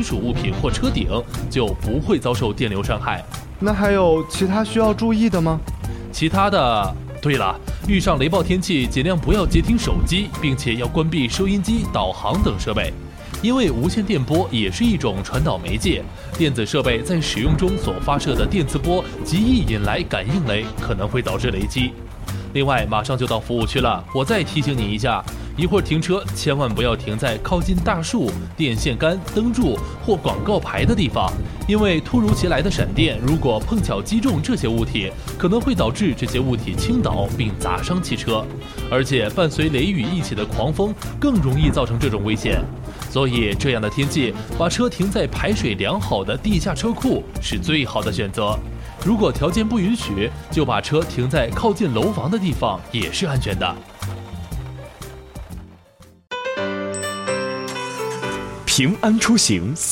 属物品或车顶，就不会遭受电流伤害。 那还有其他需要注意的吗？ 其他的，对了，遇上雷暴天气，尽量不要接听手机，并且要关闭收音机、导航等设备。因为无线电波也是一种传导媒介，电子设备在使用中所发射的电磁波极易引来感应雷，可能会导致雷击。另外，马上就到服务区了，我再提醒你一下，一会儿停车千万不要停在靠近大树、电线杆、灯柱或广告牌的地方，因为突如其来的闪电如果碰巧击中这些物体，可能会导致这些物体倾倒并砸伤汽车，而且伴随雷雨一起的狂风更容易造成这种危险。所以这样的天气，把车停在排水良好的地下车库是最好的选择。如果条件不允许，就把车停在靠近楼房的地方也是安全的。 平安出行